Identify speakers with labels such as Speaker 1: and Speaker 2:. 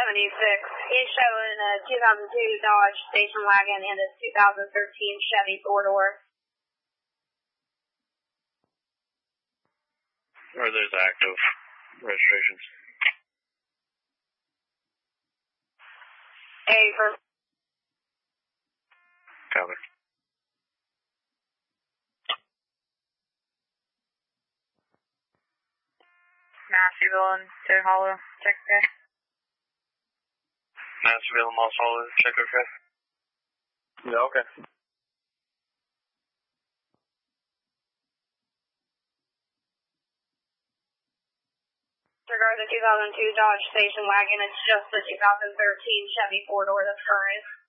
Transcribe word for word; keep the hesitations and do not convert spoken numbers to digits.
Speaker 1: seventy-six. He's showing a two thousand two Dodge station wagon and a two thousand thirteen Chevy four-door.
Speaker 2: Are those active registrations?
Speaker 1: A for...
Speaker 2: Copy.
Speaker 3: Nashville and Toe Hollow, check okay.
Speaker 2: Nashville and Moss Hollow, check okay.
Speaker 4: Yeah, okay.
Speaker 1: Regarding the two thousand two Dodge station wagon, it's just the two thousand thirteen Chevy four-door that's current.